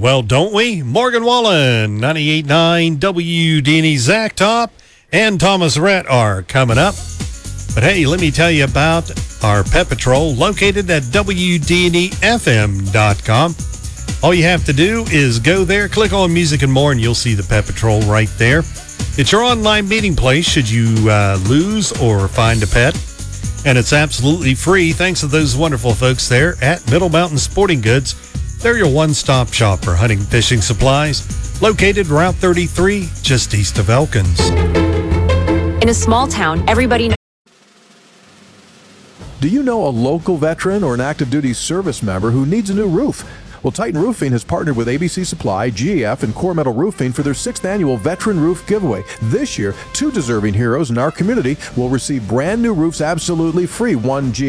Well, don't we? Morgan Wallen, 98.9 WDNE, Zach Top, and Thomas Rhett are coming up. But hey, let me tell you about our Pet Patrol located at WDNEFM.com. All you have to do is go there, click on Music and More, and you'll see the Pet Patrol right there. It's your online meeting place should you lose or find a pet. And it's absolutely free thanks to those wonderful folks there at Middle Mountain Sporting Goods. They're your one-stop shop for hunting and fishing supplies, located Route 33, just east of Elkins. In a small town, everybody knows. Do you know a local veteran or an active duty service member who needs a new roof? Well, Titan Roofing has partnered with ABC Supply, GEF, and Core Metal Roofing for their 6th annual Veteran Roof Giveaway. This year, 2 deserving heroes in our community will receive brand new roofs absolutely free. One GEF